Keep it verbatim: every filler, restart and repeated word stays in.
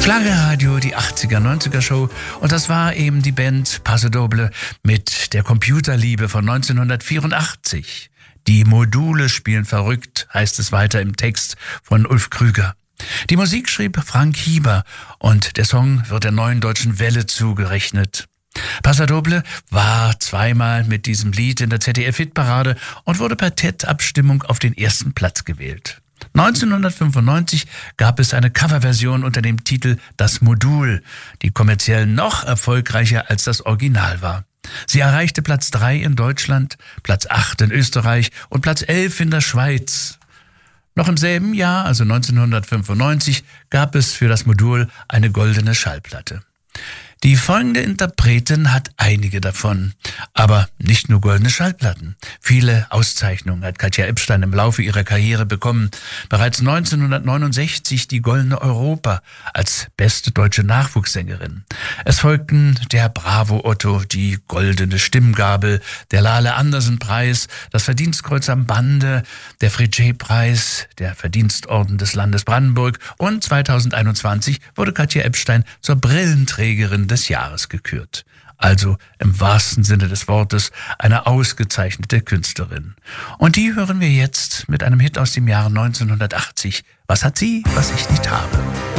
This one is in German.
Schlagerradio, die achtziger, neunziger Show. Und das war eben die Band Paso Doble mit der Computerliebe von neunzehnhundertvierundachtzig. Die Module spielen verrückt, heißt es weiter im Text von Ulf Krüger. Die Musik schrieb Frank Hieber und der Song wird der Neuen Deutschen Welle zugerechnet. Paso Doble war zweimal mit diesem Lied in der Z D F-Hitparade und wurde per T E D-Abstimmung auf den ersten Platz gewählt. neunzehnhundertfünfundneunzig gab es eine Coverversion unter dem Titel Das Modul, die kommerziell noch erfolgreicher als das Original war. Sie erreichte Platz drei in Deutschland, Platz acht in Österreich und Platz elf in der Schweiz. Noch im selben Jahr, also neunzehnhundertfünfundneunzig, gab es für das Modul eine goldene Schallplatte. Die folgende Interpretin hat einige davon, aber nicht nur goldene Schallplatten. Viele Auszeichnungen hat Katja Ebstein im Laufe ihrer Karriere bekommen. Bereits neunzehnhundertneunundsechzig die Goldene Europa als beste deutsche Nachwuchssängerin. Es folgten der Bravo Otto, die Goldene Stimmgabel, der Lale Andersen Preis, das Verdienstkreuz am Bande, der Fritsche-Preis, der Verdienstorden des Landes Brandenburg und zweitausendeinundzwanzig wurde Katja Ebstein zur Brillenträgerin des Jahres gekürt. Also im wahrsten Sinne des Wortes eine ausgezeichnete Künstlerin. Und die hören wir jetzt mit einem Hit aus dem Jahre neunzehnhundertachtzig. Was hat sie, was ich nicht habe?